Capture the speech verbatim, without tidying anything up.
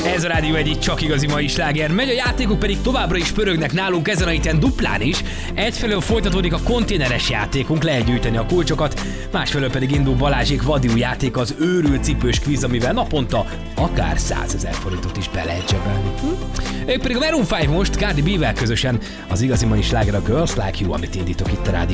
Ez a Rádió egy csak igazi mai sláger. Megy a játékok pedig továbbra is pörögnek nálunk ezen a héten duplán is. Egyfelől folytatódik a konténeres játékunk, lehet gyűjteni a kulcsokat, másfelől pedig indul Balázsék vadiú játék, az őrült cipős kvíz, amivel naponta akár százezer forintot is be lehet zsebelni. Hm? Ők pedig a Maroon öt most Cardi B-vel közösen az igazi mai sláger a Girls Like You, amit indítok itt a Rádió